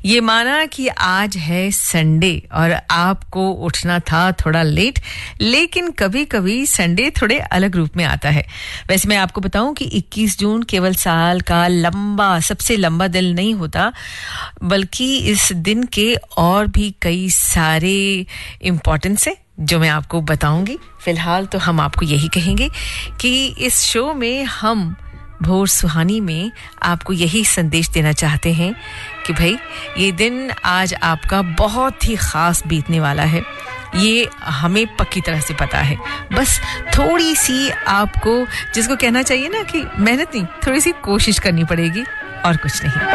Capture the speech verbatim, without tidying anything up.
ये माना कि आज है संडे और आपको उठना था थोड़ा लेट, लेकिन कभी-कभी संडे थोड़े अलग रूप में आता है। वैसे मैं आपको बताऊं कि इक्कीस जून केवल साल का लंबा सबसे लंबा दिन नहीं होता, बल्कि इस दिन के और भी कई सारे इम्पोर्टेंस है जो मैं आपको बताऊंगी। फिलहाल तो हम आपको यही कहेंगे कि इस शो में हम भोर सुहानी में आपको यही संदेश देना चाहते हैं कि भाई ये दिन आज आपका बहुत ही खास बीतने वाला है। ये हमें पक्की तरह से पता है। बस थोड़ी सी आपको जिसको कहना चाहिए ना कि मेहनत नहीं, थोड़ी सी कोशिश करनी पड़ेगी और कुछ नहीं।